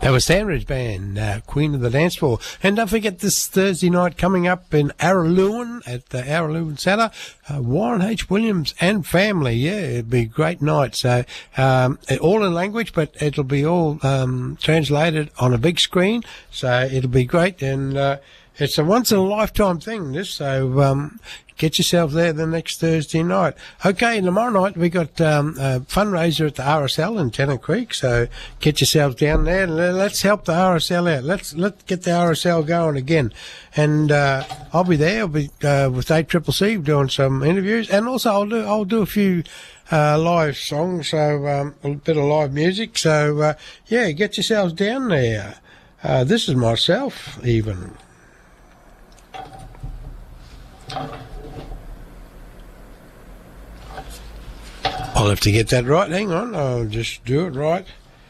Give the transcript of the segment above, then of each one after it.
That was Sandridge Band, Queen of the Dance Floor. And don't forget this Thursday night coming up in Araluen at the Araluen Centre, Warren H. Williams and family. Yeah, it'll be a great night. So all in language, but it'll be all translated on a big screen. So it'll be great. And it's a once-in-a-lifetime thing, this. So get yourself there the next Thursday night. Okay, tomorrow night we got a fundraiser at the RSL in Tennant Creek, so get yourselves down there and let's help the RSL out. Let's get the RSL going again. And I'll be there. I'll be with ACCC doing some interviews, and also I'll do a few live songs, so a bit of live music. So yeah, get yourselves down there. This is myself, even. I'll have to get that right. Hang on, I'll just do it right.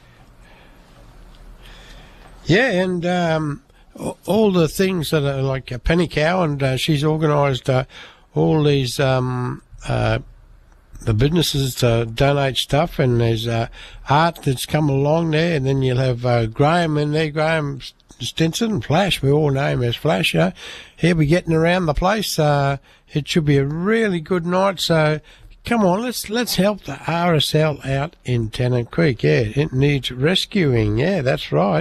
Yeah, and all the things that are like Penny Cow, and she's organised all these the businesses to donate stuff, and there's art that's come along there, and then you'll have Graham in there, Graham Stinson, Flash, we all know him as Flash. He'll be getting around the place. It should be a really good night, so come on, let's help the RSL out in Tennant Creek. Yeah, it needs rescuing. Yeah, that's right.